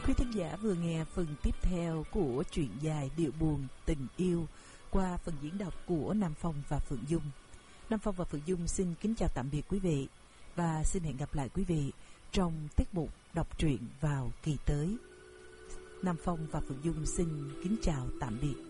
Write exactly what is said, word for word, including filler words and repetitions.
Quý thính giả vừa nghe phần tiếp theo của truyện dài Điệu buồn tình yêu qua phần diễn đọc của Nam Phong và Phượng Dung. Nam Phong và Phượng Dung xin kính chào tạm biệt quý vị và xin hẹn gặp lại quý vị trong tiết mục đọc truyện vào kỳ tới. Nam Phong và Phượng Dung xin kính chào tạm biệt.